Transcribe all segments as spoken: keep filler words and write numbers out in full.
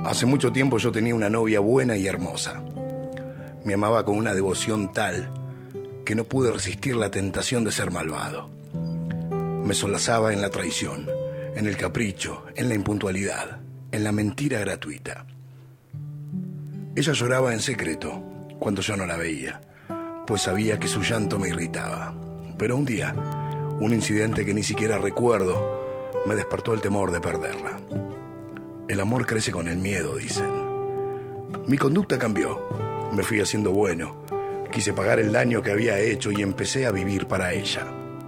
Hace mucho tiempo yo tenía una novia buena y hermosa. Me amaba con una devoción tal que no pude resistir la tentación de ser malvado. Me solazaba en la traición, en el capricho, en la impuntualidad, en la mentira gratuita. Ella lloraba en secreto cuando yo no la veía, pues sabía que su llanto me irritaba. Pero un día, un incidente que ni siquiera recuerdo, me despertó el temor de perderla. El amor crece con el miedo, dicen. Mi conducta cambió. Me fui haciendo bueno. Quise pagar el daño que había hecho y empecé a vivir para ella.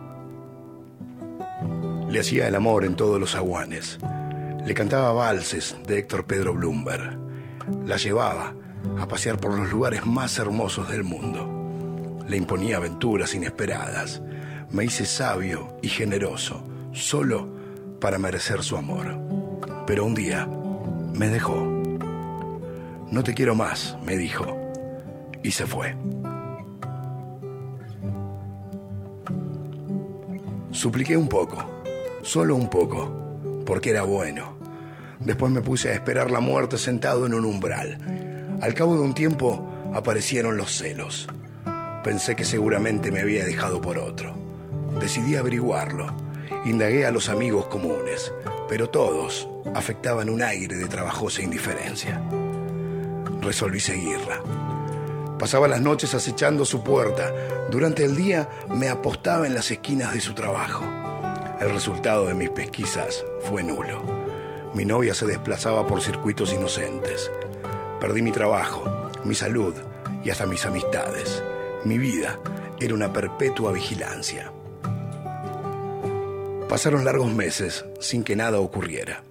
Le hacía el amor en todos los aguanes. Le cantaba valses de Héctor Pedro Bloomberg. La llevaba a pasear por los lugares más hermosos del mundo. Le imponía aventuras inesperadas. Me hice sabio y generoso, solo para merecer su amor. Pero un día me dejó. No te quiero más, me dijo, y se fue. Supliqué un poco, solo un poco, porque era bueno. Después me puse a esperar la muerte sentado en un umbral. Al cabo de un tiempo aparecieron los celos. Pensé que seguramente me había dejado por otro. Decidí averiguarlo. Indagué a los amigos comunes, pero todos afectaban un aire de trabajosa indiferencia. Resolví seguirla. Pasaba las noches acechando su puerta. Durante el día me apostaba en las esquinas de su trabajo. El resultado de mis pesquisas fue nulo. Mi novia se desplazaba por circuitos inocentes. Perdí mi trabajo, mi salud y hasta mis amistades. Mi vida era una perpetua vigilancia. Pasaron largos meses sin que nada ocurriera.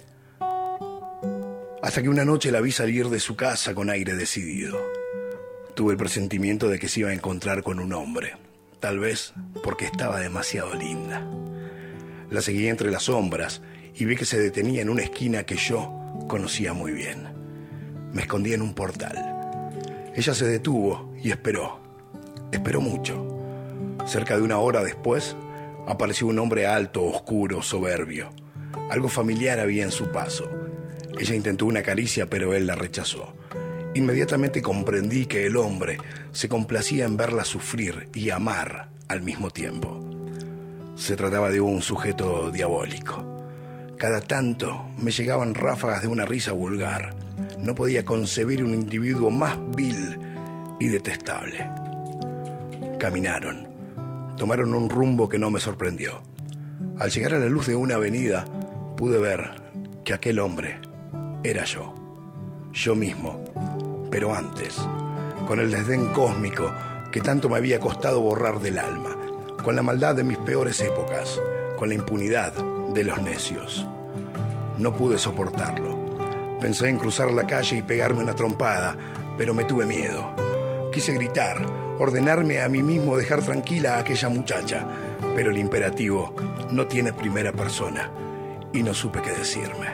Hasta que una noche la vi salir de su casa con aire decidido. Tuve el presentimiento de que se iba a encontrar con un hombre, tal vez porque estaba demasiado linda. La seguí entre las sombras y vi que se detenía en una esquina que yo conocía muy bien. Me escondí en un portal. Ella se detuvo y esperó. Esperó mucho. Cerca de una hora después, apareció un hombre alto, oscuro, soberbio. Algo familiar había en su paso. Ella intentó una caricia, pero él la rechazó. Inmediatamente comprendí que el hombre se complacía en verla sufrir y amar al mismo tiempo. Se trataba de un sujeto diabólico. Cada tanto me llegaban ráfagas de una risa vulgar. No podía concebir un individuo más vil y detestable. Caminaron. Tomaron un rumbo que no me sorprendió. Al llegar a la luz de una avenida, pude ver que aquel hombre era yo. Yo mismo, pero antes, con el desdén cósmico que tanto me había costado borrar del alma, con la maldad de mis peores épocas, con la impunidad de los necios. No pude soportarlo. Pensé en cruzar la calle y pegarme una trompada, pero me tuve miedo. Quise gritar, ordenarme a mí mismo dejar tranquila a aquella muchacha, pero el imperativo no tiene primera persona y no supe qué decirme.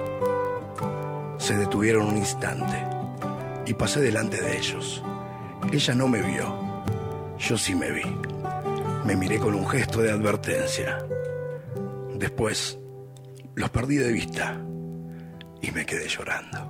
Se detuvieron un instante y pasé delante de ellos. Ella no me vio, yo sí me vi. Me miré con un gesto de advertencia. Después los perdí de vista y me quedé llorando.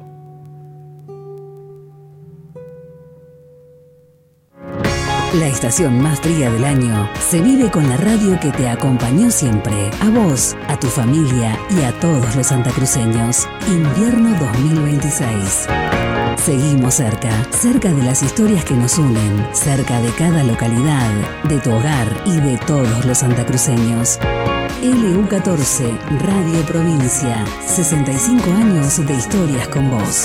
La estación más fría del año se vive con la radio que te acompañó siempre. A vos, a tu familia y a todos los santacruceños. Invierno dos mil veintiséis. Seguimos cerca, cerca de las historias que nos unen, cerca de cada localidad, de tu hogar y de todos los santacruceños. L U catorce, Radio Provincia. sesenta y cinco años de historias con vos.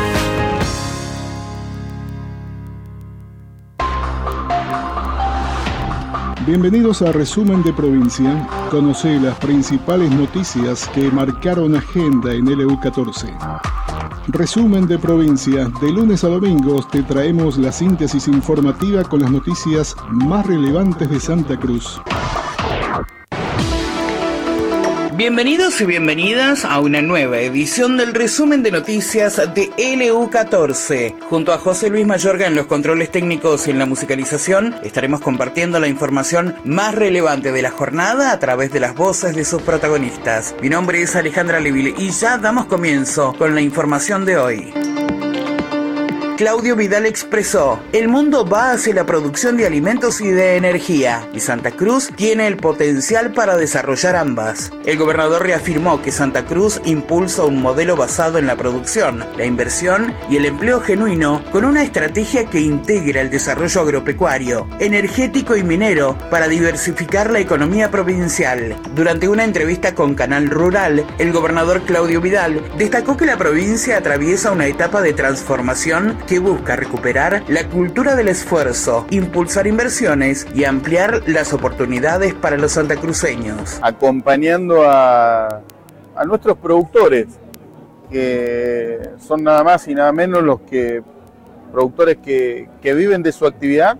Bienvenidos a Resumen de Provincia. Conoce las principales noticias que marcaron agenda en L U catorce. Resumen de Provincia. De lunes a domingos te traemos la síntesis informativa con las noticias más relevantes de Santa Cruz. Bienvenidos y bienvenidas a una nueva edición del resumen de noticias de L U catorce. Junto a José Luis Mayorga en los controles técnicos y en la musicalización, estaremos compartiendo la información más relevante de la jornada a través de las voces de sus protagonistas. Mi nombre es Alejandra Leville y ya damos comienzo con la información de hoy. Claudio Vidal expresó: el mundo va hacia la producción de alimentos y de energía, y Santa Cruz tiene el potencial para desarrollar ambas. El gobernador reafirmó que Santa Cruz impulsa un modelo basado en la producción, la inversión y el empleo genuino, con una estrategia que integra el desarrollo agropecuario, energético y minero para diversificar la economía provincial. Durante una entrevista con Canal Rural, el gobernador Claudio Vidal destacó que la provincia atraviesa una etapa de transformación que busca recuperar la cultura del esfuerzo, impulsar inversiones y ampliar las oportunidades para los santacruceños. Acompañando a, a nuestros productores, que son nada más y nada menos los que productores que, que viven de su actividad,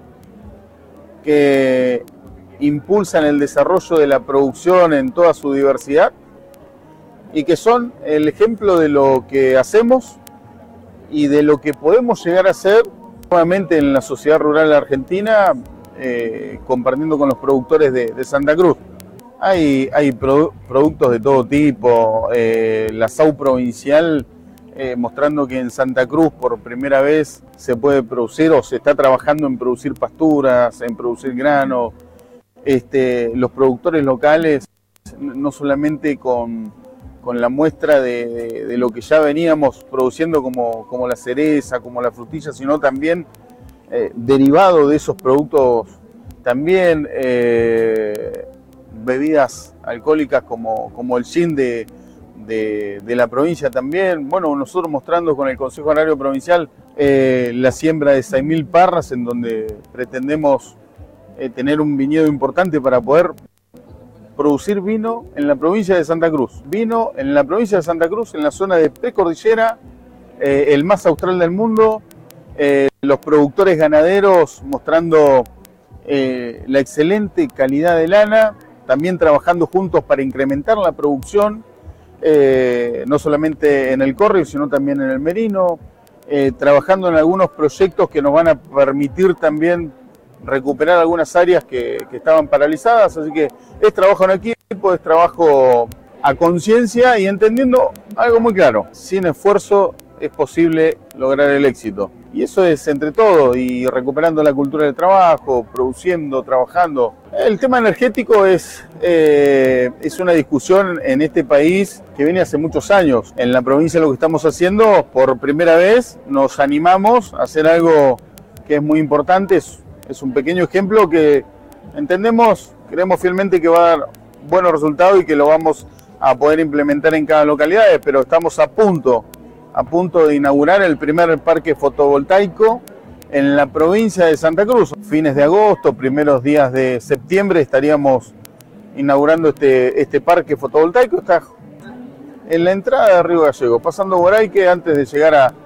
que impulsan el desarrollo de la producción en toda su diversidad y que son el ejemplo de lo que hacemos y de lo que podemos llegar a hacer nuevamente en la sociedad rural argentina, eh, compartiendo con los productores de, de Santa Cruz. Hay, hay produ productos de todo tipo, eh, la S A U provincial eh, mostrando que en Santa Cruz por primera vez se puede producir o se está trabajando en producir pasturas, en producir grano. Este, los productores locales, no solamente con... con la muestra de, de, de lo que ya veníamos produciendo como, como la cereza, como la frutilla, sino también eh, derivado de esos productos, también eh, bebidas alcohólicas como, como el gin de, de, de la provincia también. Bueno, nosotros mostrando con el Consejo Agrario Provincial eh, la siembra de seis mil parras, en donde pretendemos eh, tener un viñedo importante para poder producir vino en la provincia de Santa Cruz. Vino en la provincia de Santa Cruz, en la zona de precordillera, eh, el más austral del mundo, eh, los productores ganaderos mostrando eh, la excelente calidad de lana, también trabajando juntos para incrementar la producción, eh, no solamente en el córrego, sino también en el merino, eh, trabajando en algunos proyectos que nos van a permitir también recuperar algunas áreas que, que estaban paralizadas, así que es trabajo en equipo, es trabajo a conciencia y entendiendo algo muy claro: sin esfuerzo es posible lograr el éxito, y eso es entre todos, y recuperando la cultura del trabajo, produciendo, trabajando. El tema energético es, eh, es una discusión en este país que viene hace muchos años. En la provincia lo que estamos haciendo, por primera vez nos animamos a hacer algo que es muy importante. Es, Es un pequeño ejemplo que entendemos, creemos fielmente que va a dar buenos resultados y que lo vamos a poder implementar en cada localidad, pero estamos a punto, a punto de inaugurar el primer parque fotovoltaico en la provincia de Santa Cruz. Fines de agosto, primeros días de septiembre estaríamos inaugurando este, este parque fotovoltaico. Está en la entrada de Río Gallegos, pasando por ahí, que antes de llegar a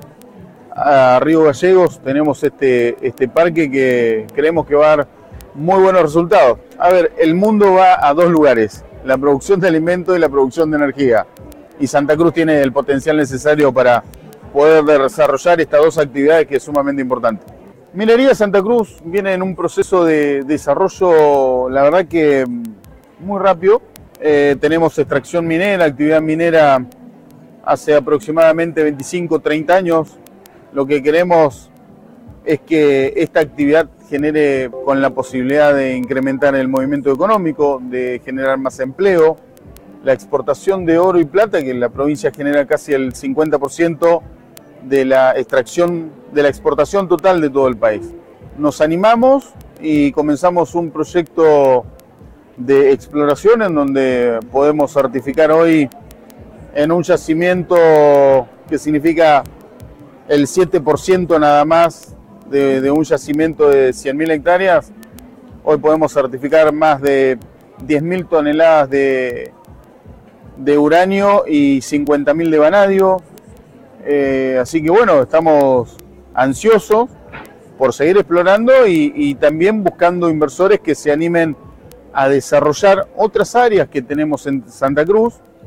a Río Gallegos tenemos este, este parque que creemos que va a dar muy buenos resultados. A ver, el mundo va a dos lugares: la producción de alimentos y la producción de energía. Y Santa Cruz tiene el potencial necesario para poder desarrollar estas dos actividades, que es sumamente importante. Minería Santa Cruz viene en un proceso de desarrollo, la verdad que muy rápido. Eh, tenemos extracción minera, actividad minera hace aproximadamente veinticinco, treinta años. Lo que queremos es que esta actividad genere, con la posibilidad de incrementar el movimiento económico, de generar más empleo, la exportación de oro y plata, que en la provincia genera casi el cincuenta por ciento de la extracción, de la exportación total de todo el país. Nos animamos y comenzamos un proyecto de exploración en donde podemos certificar hoy en un yacimiento que significa el siete por ciento nada más de, de un yacimiento de cien mil hectáreas. Hoy podemos certificar más de diez mil toneladas de, de uranio y cincuenta mil de vanadio. Eh, así que bueno, estamos ansiosos por seguir explorando y, y también buscando inversores que se animen a desarrollar otras áreas que tenemos en Santa Cruz,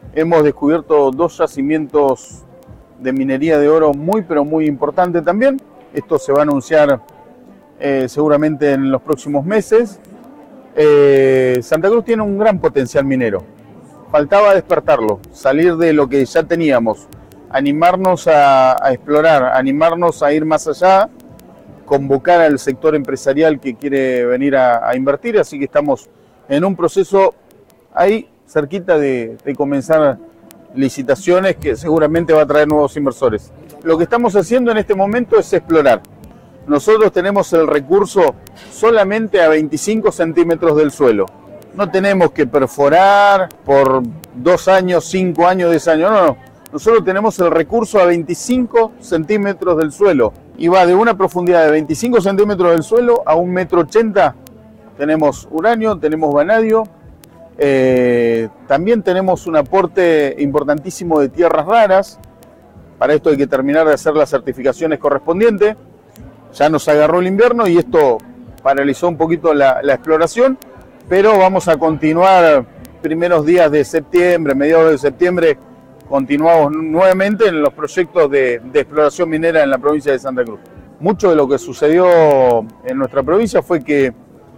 hemos descubierto dos yacimientos de minería de oro muy pero muy importante también. Esto se va a anunciar eh, seguramente en los próximos meses. Eh, Santa Cruz tiene un gran potencial minero. Faltaba despertarlo, salir de lo que ya teníamos, animarnos a, a explorar, animarnos a ir más allá, convocar al sector empresarial que quiere venir a, a invertir, así que estamos en un proceso ahí cerquita de, de comenzar licitaciones que seguramente va a traer nuevos inversores. Lo que estamos haciendo en este momento es explorar. Nosotros tenemos el recurso solamente a veinticinco centímetros del suelo. No tenemos que perforar por dos años, cinco años, diez años, no, no. Nosotros tenemos el recurso a veinticinco centímetros del suelo y va de una profundidad de veinticinco centímetros del suelo a un metro ochenta. Tenemos uranio, tenemos vanadio, eh, también tenemos un aporte importantísimo de tierras raras. Para esto hay que terminar de hacer las certificaciones correspondientes. Ya nos agarró el invierno y esto paralizó un poquito la, la exploración, pero vamos a continuar primeros días de septiembre, mediados de septiembre, continuamos nuevamente en los proyectos de, de exploración minera en la provincia de Santa Cruz. Mucho de lo que sucedió en nuestra provincia fue que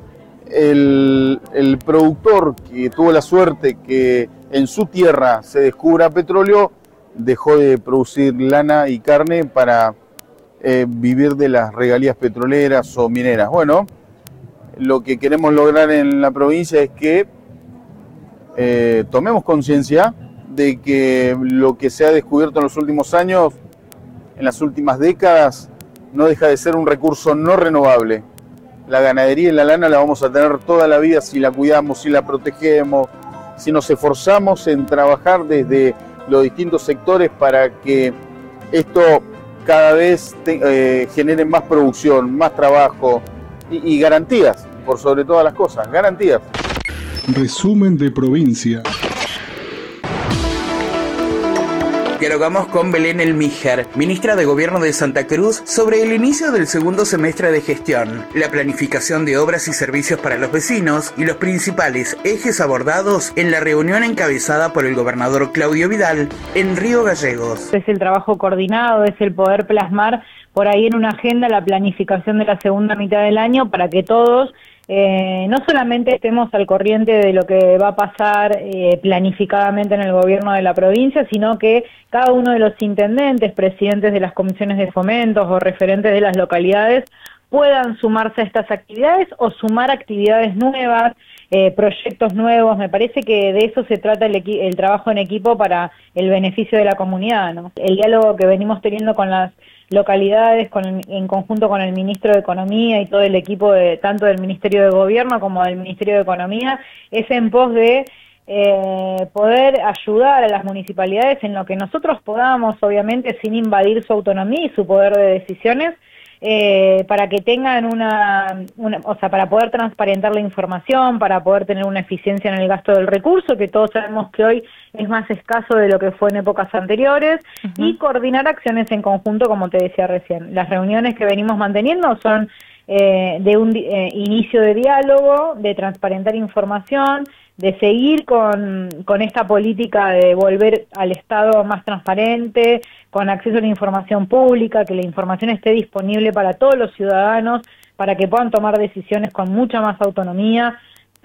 el, el productor que tuvo la suerte que en su tierra se descubra petróleo, dejó de producir lana y carne para eh, vivir de las regalías petroleras o mineras. Bueno, lo que queremos lograr en la provincia es que eh, tomemos conciencia de que lo que se ha descubierto en los últimos años, en las últimas décadas, no deja de ser un recurso no renovable. La ganadería y la lana la vamos a tener toda la vida si la cuidamos, si la protegemos, si nos esforzamos en trabajar desde los distintos sectores para que esto cada vez te, eh, genere más producción, más trabajo y, y garantías, por sobre todas las cosas, garantías. Resumen de provincia. Dialogamos con Belén Elmíjar, ministra de Gobierno de Santa Cruz, sobre el inicio del segundo semestre de gestión, la planificación de obras y servicios para los vecinos y los principales ejes abordados en la reunión encabezada por el gobernador Claudio Vidal en Río Gallegos. Es el trabajo coordinado, es el poder plasmar por ahí en una agenda la planificación de la segunda mitad del año para que todos Eh, no solamente estemos al corriente de lo que va a pasar eh, planificadamente en el gobierno de la provincia, sino que cada uno de los intendentes, presidentes de las comisiones de fomentos o referentes de las localidades puedan sumarse a estas actividades o sumar actividades nuevas, eh, proyectos nuevos. Me parece que de eso se trata el, el trabajo en equipo para el beneficio de la comunidad, ¿no? El diálogo que venimos teniendo con las localidades, con el, en conjunto con el ministro de Economía y todo el equipo de tanto del Ministerio de Gobierno como del Ministerio de Economía, es en pos de eh, poder ayudar a las municipalidades en lo que nosotros podamos, obviamente sin invadir su autonomía y su poder de decisiones, eh, para que tengan una, una, o sea, para poder transparentar la información, para poder tener una eficiencia en el gasto del recurso, que todos sabemos que hoy es más escaso de lo que fue en épocas anteriores, uh-huh. y coordinar acciones en conjunto, como te decía recién. Las reuniones que venimos manteniendo son eh, de un eh, inicio de diálogo, de transparentar información, de seguir con, con esta política de volver al Estado más transparente, con acceso a la información pública, que la información esté disponible para todos los ciudadanos, para que puedan tomar decisiones con mucha más autonomía.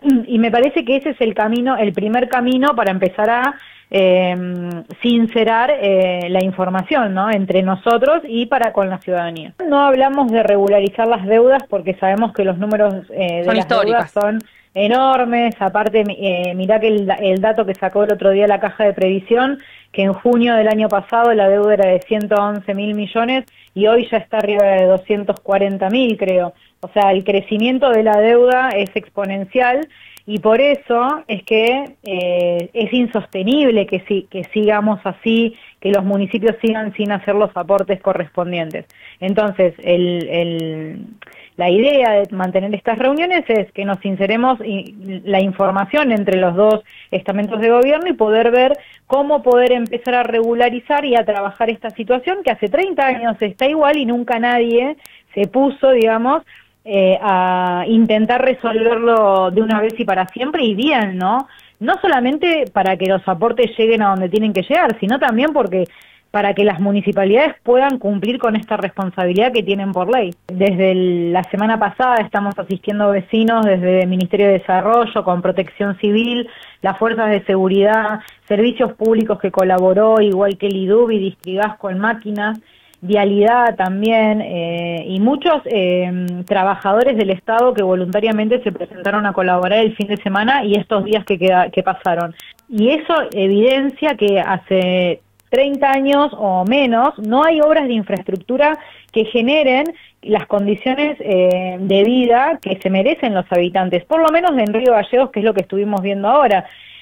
Y me parece que ese es el camino, el primer camino para empezar a eh, sincerar eh, la información, ¿no?, entre nosotros y para con la ciudadanía. No hablamos de regularizar las deudas porque sabemos que los números eh, de son las históricas. deudas son enormes. Aparte, eh, mirá que el, el dato que sacó el otro día la Caja de Previsión, que en junio del año pasado la deuda era de ciento once mil millones y hoy ya está arriba de doscientos cuarenta mil, creo. O sea, el crecimiento de la deuda es exponencial y por eso es que eh, es insostenible que, si, que sigamos así, que los municipios sigan sin hacer los aportes correspondientes. Entonces, el, el, la idea de mantener estas reuniones es que nos sinceremos la información entre los dos estamentos de gobierno y poder ver cómo poder empezar a regularizar y a trabajar esta situación que hace treinta años está igual y nunca nadie se puso, digamos, Eh, a intentar resolverlo de una vez y para siempre y bien, ¿no? no solamente para que los aportes lleguen a donde tienen que llegar, sino también porque para que las municipalidades puedan cumplir con esta responsabilidad que tienen por ley. Desde el, la semana pasada estamos asistiendo vecinos desde el Ministerio de Desarrollo, con Protección Civil, las fuerzas de seguridad, servicios públicos que colaboró, igual que el I D U B y Distrigas con máquinas, Vialidad también, eh, y muchos eh, trabajadores del Estado que voluntariamente se presentaron a colaborar el fin de semana y estos días que, queda, que pasaron. Y eso evidencia que hace treinta años o menos no hay obras de infraestructura que generen las condiciones eh, de vida que se merecen los habitantes, por lo menos en Río Gallegos, que es lo que estuvimos viendo ahora.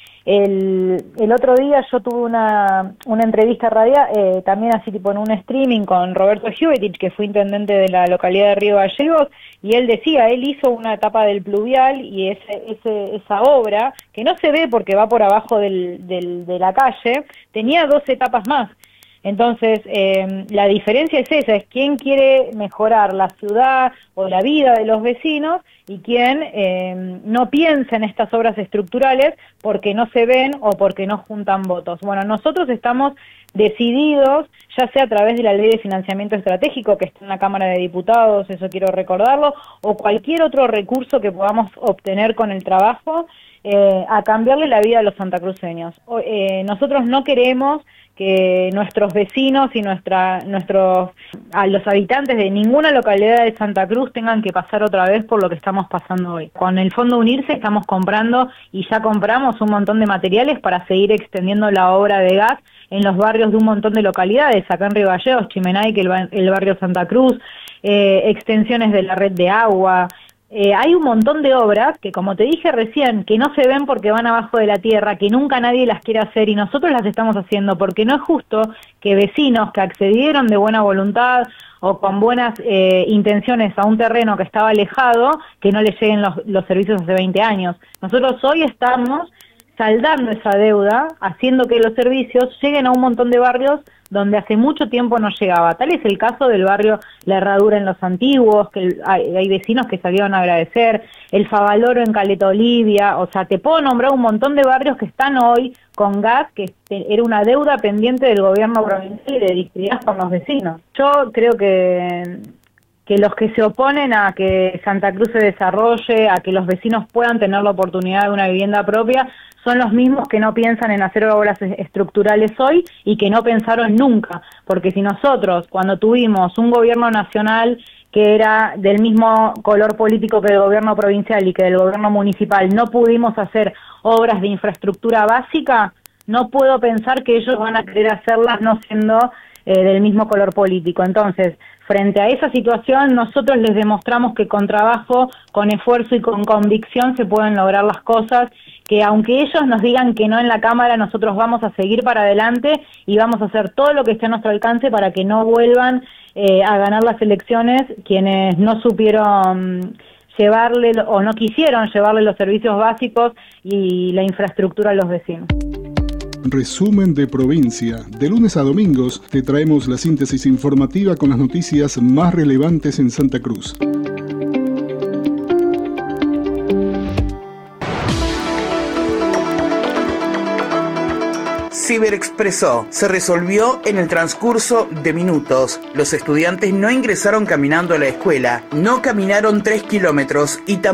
El, el otro día yo tuve una, una entrevista radial, eh, también así tipo en un streaming con Roberto Giuvetich, que fue intendente de la localidad de Río Gallegos, y él decía, él hizo una etapa del pluvial y ese, ese, esa obra, que no se ve porque va por abajo del, del, de la calle, tenía dos etapas más. Entonces, eh, la diferencia es esa, es quién quiere mejorar la ciudad o la vida de los vecinos y quién eh, no piensa en estas obras estructurales porque no se ven o porque no juntan votos. Bueno, nosotros estamos decididos, ya sea a través de la Ley de Financiamiento Estratégico que está en la Cámara de Diputados, eso quiero recordarlo, o cualquier otro recurso que podamos obtener con el trabajo, eh, a cambiarle la vida a los santacruceños. O, eh, nosotros no queremos que nuestros vecinos y nuestra, nuestros, a los habitantes de ninguna localidad de Santa Cruz tengan que pasar otra vez por lo que estamos pasando hoy. Con el Fondo Unirse estamos comprando y ya compramos un montón de materiales para seguir extendiendo la obra de gas en los barrios de un montón de localidades, acá en Río Gallegos, Chimenay, que el, el barrio Santa Cruz, eh, extensiones de la red de agua. Eh, hay un montón de obras que, como te dije recién, que no se ven porque van abajo de la tierra, que nunca nadie las quiere hacer y nosotros las estamos haciendo porque no es justo que vecinos que accedieron de buena voluntad o con buenas eh, intenciones a un terreno que estaba alejado, que no les lleguen los, los servicios hace veinte años. Nosotros hoy estamos saldando esa deuda, haciendo que los servicios lleguen a un montón de barrios donde hace mucho tiempo no llegaba. Tal es el caso del barrio La Herradura en Los Antiguos, que hay, hay vecinos que salieron a agradecer, el Favaloro en Caleta Olivia, o sea, te puedo nombrar un montón de barrios que están hoy con gas, que era una deuda pendiente del gobierno provincial y de Distrigas con los vecinos. Yo creo que... que los que se oponen a que Santa Cruz se desarrolle, a que los vecinos puedan tener la oportunidad de una vivienda propia, son los mismos que no piensan en hacer obras estructurales hoy y que no pensaron nunca, porque si nosotros, cuando tuvimos un gobierno nacional que era del mismo color político que el gobierno provincial y que del gobierno municipal, no pudimos hacer obras de infraestructura básica, no puedo pensar que ellos van a querer hacerlas no siendo eh, del mismo color político. Entonces, frente a esa situación, nosotros les demostramos que con trabajo, con esfuerzo y con convicción se pueden lograr las cosas, que aunque ellos nos digan que no en la Cámara, nosotros vamos a seguir para adelante y vamos a hacer todo lo que esté a nuestro alcance para que no vuelvan eh, a ganar las elecciones quienes no supieron llevarle o no quisieron llevarle los servicios básicos y la infraestructura a los vecinos. Resumen de provincia. De lunes a domingos te traemos la síntesis informativa con las noticias más relevantes en Santa Cruz. Ciberexpresó se resolvió en el transcurso de minutos. Los estudiantes no ingresaron caminando a la escuela, no caminaron tres kilómetros y tampoco